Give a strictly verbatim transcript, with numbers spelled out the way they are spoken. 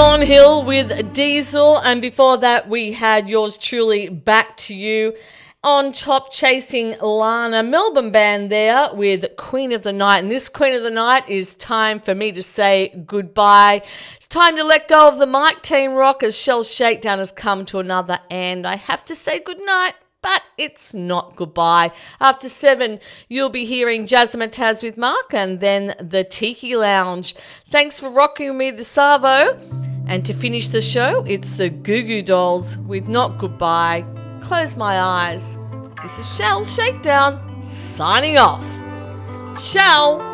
Thornhill with Diesel, and before that we had yours truly, Back to You. On top, Chasing Lana, Melbourne band there with Queen of the Night. And this Queen of the Night is time for me to say goodbye. It's time to let go of the mic, Team Rock, as Shell Shakedown has come to another end. I have to say goodnight, but it's not goodbye. After seven, you'll be hearing Jasmine Taz with Mark and then the Tiki Lounge. Thanks for rocking with me, the Savo. And to finish the show, it's the Goo Goo Dolls with Not Goodbye. Close my eyes. This is Shell Shakedown signing off. Ciao.